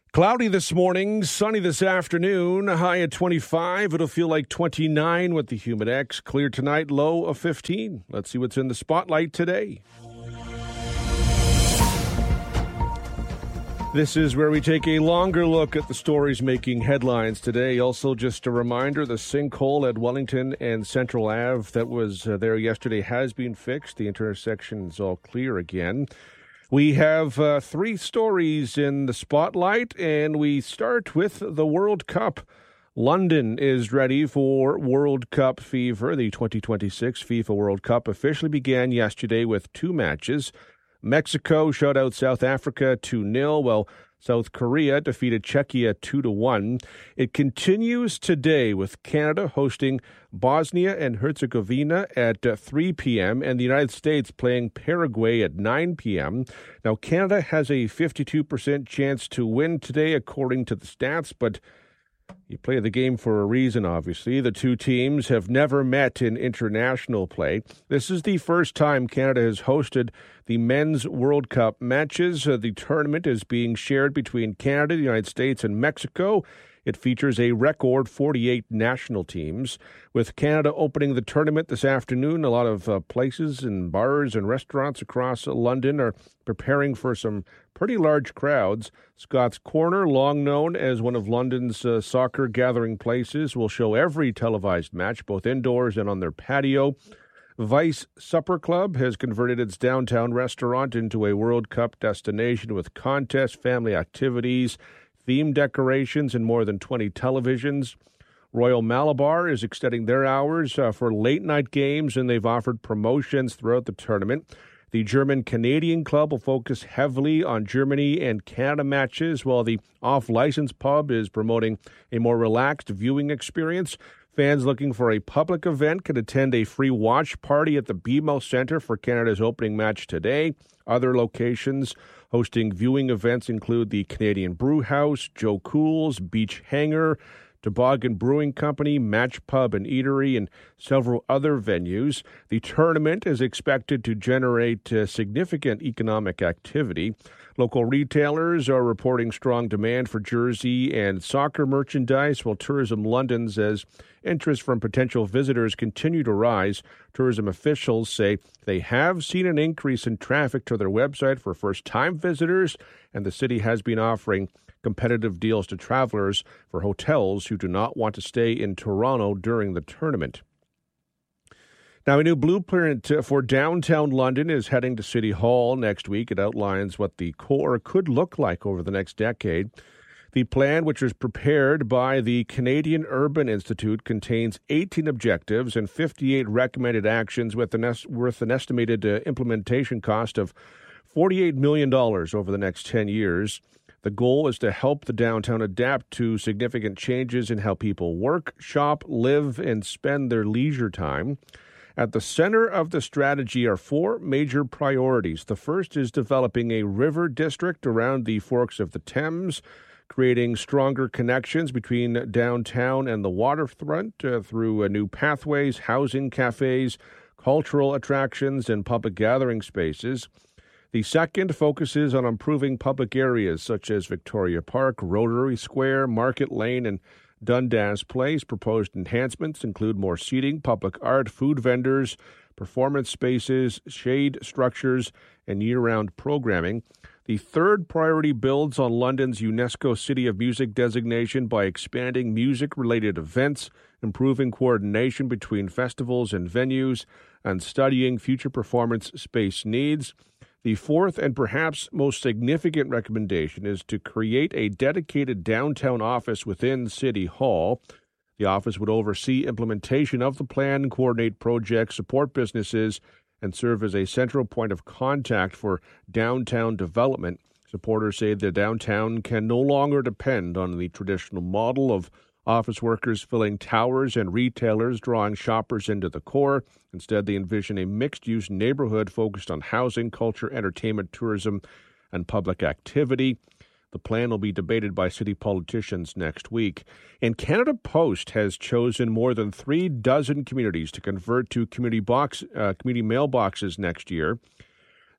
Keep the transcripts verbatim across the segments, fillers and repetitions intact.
Cloudy this morning, sunny this afternoon, high at twenty-five. It'll feel like twenty-nine with the humid X. Clear tonight, low of fifteen. Let's see what's in the spotlight today. This is where we take a longer look at the stories making headlines today. Also, just a reminder, the sinkhole at Wellington and Central Ave that was uh, there yesterday has been fixed. The intersection is all clear again. We have uh, three stories in the spotlight, and we start with the World Cup. London is ready for World Cup fever. The twenty twenty-six FIFA World Cup officially began yesterday with two matches. Mexico shut out South Africa two nil, while South Korea defeated Czechia two to one. It continues today with Canada hosting Bosnia and Herzegovina at uh, three p.m. and the United States playing Paraguay at nine p.m. Now, Canada has a fifty-two percent chance to win today, according to the stats, but you play the game for a reason, obviously. The two teams have never met in international play. This is the first time Canada has hosted the Men's World Cup matches. Uh, the tournament is being shared between Canada, the United States, and Mexico. It features a record forty-eight national teams. With Canada opening the tournament this afternoon, a lot of uh, places and bars and restaurants across uh, London are preparing for some pretty large crowds. Scott's Corner, long known as one of London's uh, soccer gathering places, will show every televised match, both indoors and on their patio. Vice Supper Club has converted its downtown restaurant into a World Cup destination with contests, family activities, theme decorations, and more than twenty televisions. Royal Malabar is extending their hours uh, for late-night games, and they've offered promotions throughout the tournament. The German-Canadian Club will focus heavily on Germany and Canada matches, while the off-license pub is promoting a more relaxed viewing experience. Fans looking for a public event can attend a free watch party at the B M O Centre for Canada's opening match today. Other locations hosting viewing events include the Canadian Brew House, Joe Cool's, Beach Hangar, Toboggan Brewing Company, Match Pub and Eatery, and several other venues. The tournament is expected to generate uh, significant economic activity. Local retailers are reporting strong demand for jersey and soccer merchandise, while Tourism London says interest from potential visitors continue to rise. Tourism officials say they have seen an increase in traffic to their website for first-time visitors, and the city has been offering competitive deals to travelers for hotels who do not want to stay in Toronto during the tournament. Now, a new blueprint for downtown London is heading to City Hall next week. It outlines what the core could look like over the next decade. The plan, which was prepared by the Canadian Urban Institute, contains eighteen objectives and fifty-eight recommended actions with an es- worth an estimated uh, implementation cost of forty-eight million dollars over the next ten years. The goal is to help the downtown adapt to significant changes in how people work, shop, live, and spend their leisure time. At the center of the strategy are four major priorities. The first is developing a river district around the forks of the Thames, creating stronger connections between downtown and the waterfront uh, through uh, new pathways, housing, cafes, cultural attractions, and public gathering spaces. The second focuses on improving public areas such as Victoria Park, Rotary Square, Market Lane, and Dundas Place. Proposed enhancements include more seating, public art, food vendors, performance spaces, shade structures, and year-round programming. The third priority builds on London's UNESCO City of Music designation by expanding music-related events, improving coordination between festivals and venues, and studying future performance space needs. The fourth and perhaps most significant recommendation is to create a dedicated downtown office within City Hall. The office would oversee implementation of the plan, coordinate projects, support businesses, and serve as a central point of contact for downtown development. Supporters say the downtown can no longer depend on the traditional model of office workers filling towers and retailers drawing shoppers into the core. Instead, they envision a mixed-use neighborhood focused on housing, culture, entertainment, tourism, and public activity. The plan will be debated by city politicians next week. And Canada Post has chosen more than three dozen communities to convert to community box, uh, community mailboxes next year.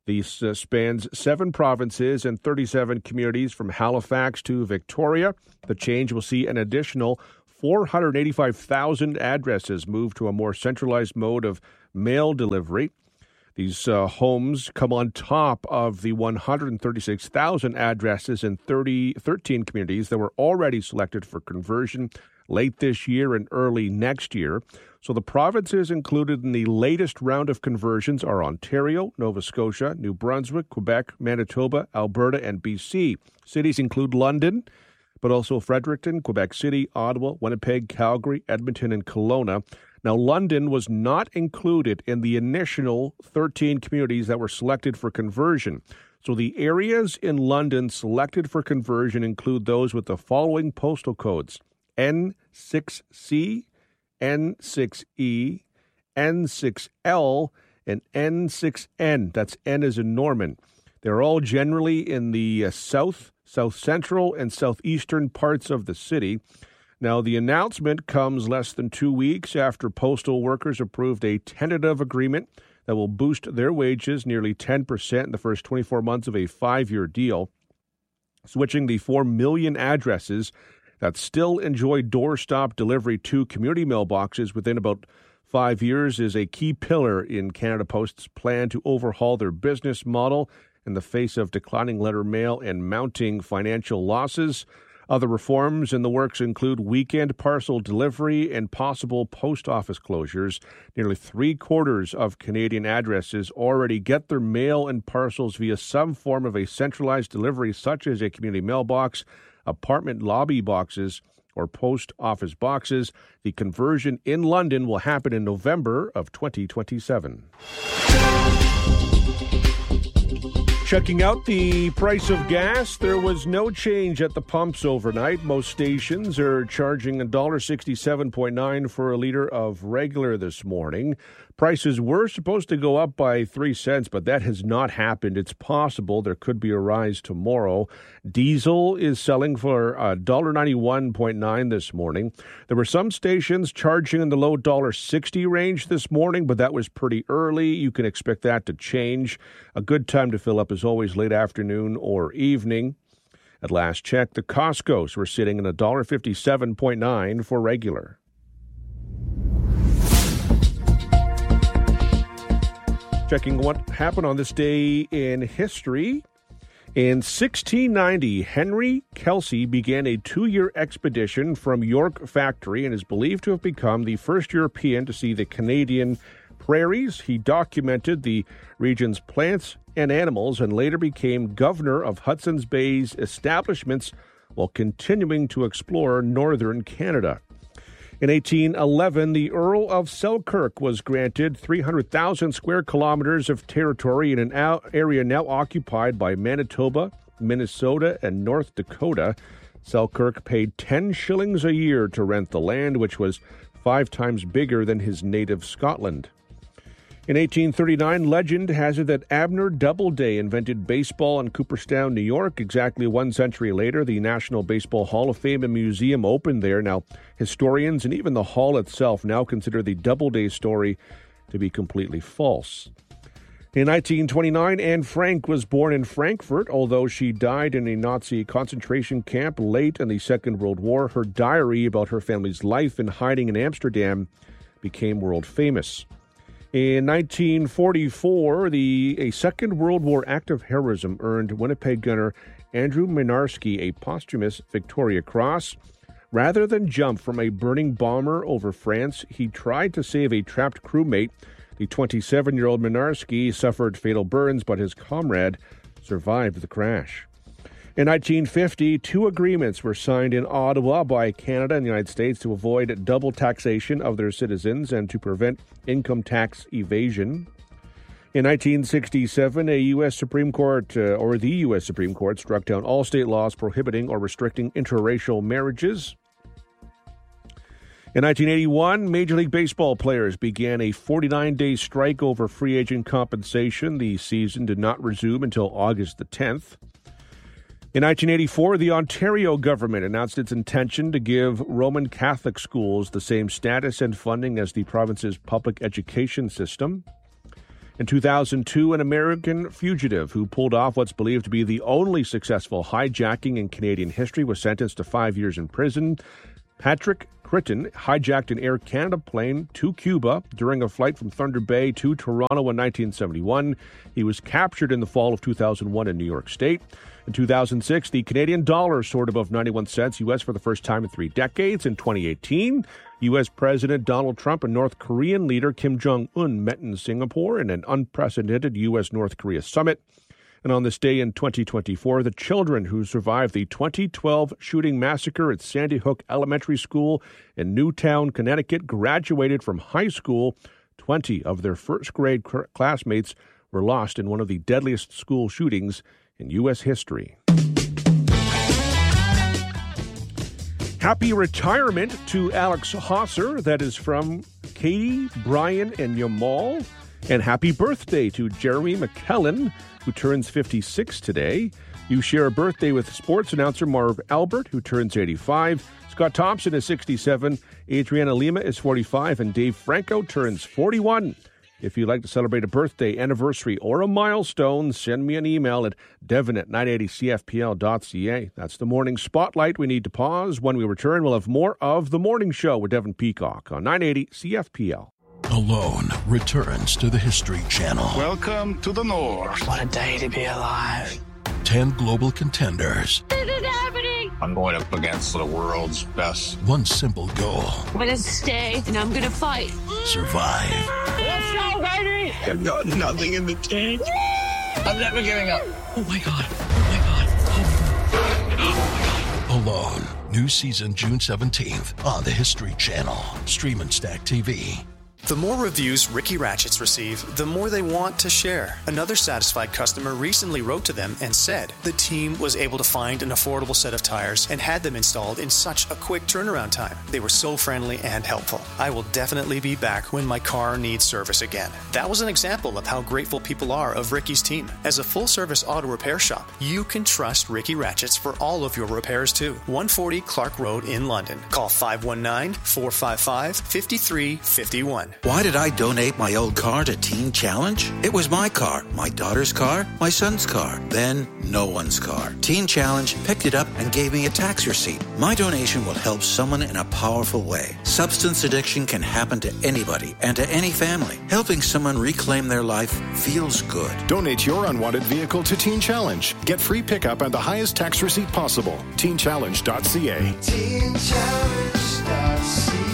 These uh, spans seven provinces and thirty-seven communities from Halifax to Victoria. The change will see an additional four hundred eighty-five thousand addresses move to a more centralized mode of mail delivery. These uh, homes come on top of the one hundred thirty-six thousand addresses in thirty, thirteen communities that were already selected for conversion late this year and early next year. So the provinces included in the latest round of conversions are Ontario, Nova Scotia, New Brunswick, Quebec, Manitoba, Alberta, and B C. Cities include London, but also Fredericton, Quebec City, Ottawa, Winnipeg, Calgary, Edmonton, and Kelowna. Now, London was not included in the initial thirteen communities that were selected for conversion. So the areas in London selected for conversion include those with the following postal codes: N six C, N six E, N six L, and N six N. That's N as in Norman. They're all generally in the uh, south, south central, and southeastern parts of the city. Now, the announcement comes less than two weeks after postal workers approved a tentative agreement that will boost their wages nearly ten percent in the first twenty-four months of a five-year deal. Switching the four million addresses that still enjoy doorstop delivery to community mailboxes within about five years is a key pillar in Canada Post's plan to overhaul their business model in the face of declining letter mail and mounting financial losses. Other reforms in the works include weekend parcel delivery and possible post office closures. Nearly three quarters of Canadian addresses already get their mail and parcels via some form of a centralized delivery, such as a community mailbox, apartment lobby boxes, or post office boxes. The conversion in London will happen in November of twenty twenty-seven. Checking out the price of gas, there was no change at the pumps overnight. Most stations are charging one dollar sixty-seven point nine for a liter of regular this morning. Prices were supposed to go up by three cents, but that has not happened. It's possible there could be a rise tomorrow. Diesel is selling for one dollar ninety-one point nine this morning. There were some stations charging in the low one dollar sixty range this morning, but that was pretty early. You can expect that to change. A good time to fill up is always late afternoon or evening. At last check, the Costco's were sitting at one dollar fifty-seven point nine for regular. Checking what happened on this day in history. In sixteen ninety, Henry Kelsey began a two-year expedition from York Factory and is believed to have become the first European to see the Canadian prairies. He documented the region's plants and animals and later became governor of Hudson's Bay's establishments while continuing to explore northern Canada. In eighteen eleven, the Earl of Selkirk was granted three hundred thousand square kilometers of territory in an area now occupied by Manitoba, Minnesota, and North Dakota. Selkirk paid ten shillings a year to rent the land, which was five times bigger than his native Scotland. In eighteen thirty-nine, legend has it that Abner Doubleday invented baseball in Cooperstown, New York. Exactly one century later, the National Baseball Hall of Fame and Museum opened there. Now, historians and even the hall itself now consider the Doubleday story to be completely false. In nineteen twenty-nine, Anne Frank was born in Frankfurt. Although she died in a Nazi concentration camp late in the Second World War, her diary about her family's life in hiding in Amsterdam became world famous. In nineteen forty-four, the a Second World War act of heroism earned Winnipeg gunner Andrew Mynarski a posthumous Victoria Cross. Rather than jump from a burning bomber over France, he tried to save a trapped crewmate. The twenty-seven-year-old Mynarski suffered fatal burns, but his comrade survived the crash. In nineteen fifty, two agreements were signed in Ottawa by Canada and the United States to avoid double taxation of their citizens and to prevent income tax evasion. In nineteen sixty-seven, a U S Supreme Court, uh, or the U S Supreme Court, struck down all state laws prohibiting or restricting interracial marriages. In nineteen eighty-one, Major League Baseball players began a forty-nine day strike over free agent compensation. The season did not resume until August the tenth. In nineteen eighty-four, the Ontario government announced its intention to give Roman Catholic schools the same status and funding as the province's public education system. In two thousand two, an American fugitive who pulled off what's believed to be the only successful hijacking in Canadian history was sentenced to five years in prison. Patrick Critton hijacked an Air Canada plane to Cuba during a flight from Thunder Bay to Toronto in nineteen seventy-one. He was captured in the fall of two thousand one in New York State. In two thousand six, the Canadian dollar soared above ninety-one cents U S for the first time in three decades. In twenty eighteen, U S. President Donald Trump and North Korean leader Kim Jong-un met in Singapore in an unprecedented U S North Korea summit. And on this day in twenty twenty-four, the children who survived the twenty twelve shooting massacre at Sandy Hook Elementary School in Newtown, Connecticut, graduated from high school. twenty of their first grade cr- classmates were lost in one of the deadliest school shootings in U S history. Happy retirement to Alex Hosser. That is from Katie, Brian, and Yamal. And happy birthday to Jeremy McKellen, who turns fifty-six today. You share a birthday with sports announcer Marv Albert, who turns eighty-five. Scott Thompson is sixty-seven. Adriana Lima is forty-five. And Dave Franco turns forty-one. If you'd like to celebrate a birthday, anniversary, or a milestone, send me an email at devon at nine eighty c f p l dot c a. That's the morning spotlight. We need to pause. When we return, we'll have more of The Morning Show with Devon Peacock on nine eighty C F P L. Alone returns to the History Channel. Welcome to the North. What a day to be alive. Ten global contenders. This is happening. I'm going up against the world's best. One simple goal. I'm going to stay and I'm going to fight. Survive. Let's go, baby. I've got nothing in the tank. I'm never giving up. Oh my God. Oh my God. Oh my God. Alone. New season June seventeenth on the History Channel. Stream and Stack T V. The more reviews Ricky Ratchets receive, the more they want to share. Another satisfied customer recently wrote to them and said the team was able to find an affordable set of tires and had them installed in such a quick turnaround time. They were so friendly and helpful. I will definitely be back when my car needs service again. That was an example of how grateful people are of Ricky's team. As a full-service auto repair shop, you can trust Ricky Ratchets for all of your repairs too. one forty Clark Road in London. Call five one nine, four five five, five three five one. Why did I donate my old car to Teen Challenge? It was my car, my daughter's car, my son's car, then no one's car. Teen Challenge picked it up and gave me a tax receipt. My donation will help someone in a powerful way. Substance addiction can happen to anybody and to any family. Helping someone reclaim their life feels good. Donate your unwanted vehicle to Teen Challenge. Get free pickup and the highest tax receipt possible. teen challenge dot c a. teen challenge dot c a.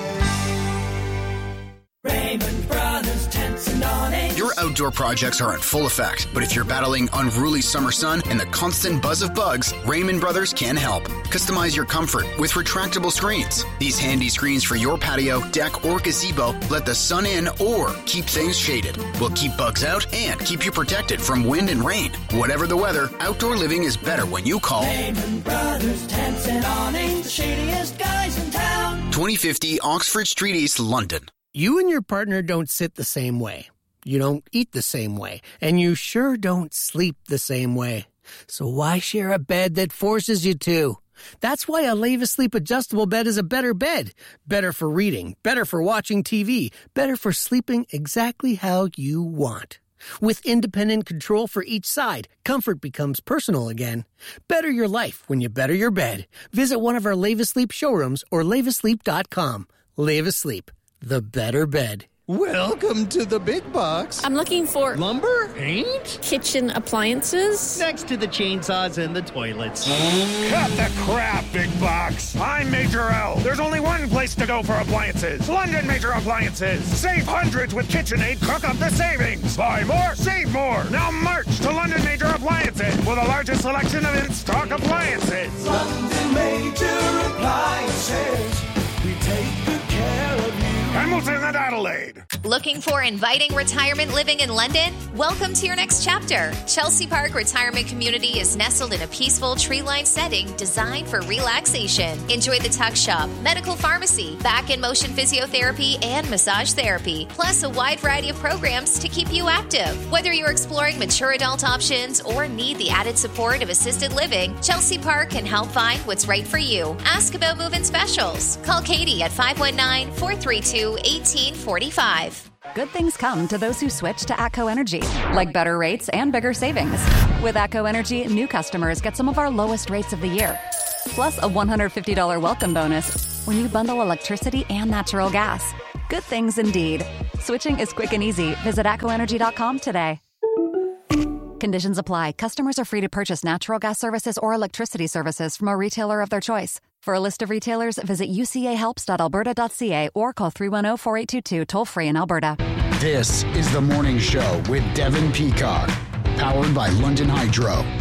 Raymond Brothers Tents and Awnings. Your outdoor projects are in full effect, but if you're battling unruly summer sun and the constant buzz of bugs, Raymond Brothers can help. Customize your comfort with retractable screens. These handy screens for your patio, deck, or gazebo let the sun in or keep things shaded. Will keep bugs out and keep you protected from wind and rain. Whatever the weather, outdoor living is better when you call Raymond Brothers Tents and Awnings, the shadiest guys in town. twenty fifty Oxford Street East, London. You and your partner don't sit the same way. You don't eat the same way. And you sure don't sleep the same way. So why share a bed that forces you to? That's why a Leva Sleep adjustable bed is a better bed. Better for reading, better for watching T V, better for sleeping exactly how you want. With independent control for each side, comfort becomes personal again. Better your life when you better your bed. Visit one of our Leva Sleep showrooms or leva sleep dot com. Leva Sleep. The better bed. Welcome to the big box. I'm looking for lumber, paint, kitchen appliances. Next to the chainsaws and the toilets. Cut the crap, big box. I'm Major L. There's only one place to go for appliances. London Major Appliances. Save hundreds with KitchenAid. Cook up the savings. Buy more, save more. Now march to London Major Appliances with the largest selection of in-stock appliances. London Major Appliances. We take good care of you. Hamilton and Adelaide. Looking for inviting retirement living in London? Welcome to your next chapter. Chelsea Park Retirement Community is nestled in a peaceful tree-lined setting designed for relaxation. Enjoy the tuck shop, medical pharmacy, back and motion physiotherapy, and massage therapy, plus a wide variety of programs to keep you active. Whether you're exploring mature adult options or need the added support of assisted living, Chelsea Park can help find what's right for you. Ask about move-in specials. Call Katie at five one nine, four three two, one eight four five. Good things come to those who switch to ATCO Energy, like better rates and bigger savings. With ATCO Energy, new customers get some of our lowest rates of the year, plus a one hundred fifty dollars welcome bonus when you bundle electricity and natural gas. Good things indeed. Switching is quick and easy. Visit atco energy dot com today. Conditions apply. Customers are free to purchase natural gas services or electricity services from a retailer of their choice. For a list of retailers, visit u c a helps dot alberta dot c a or call three one zero, four eight two two toll-free in Alberta. This is The Morning Show with Devin Peacock, powered by London Hydro.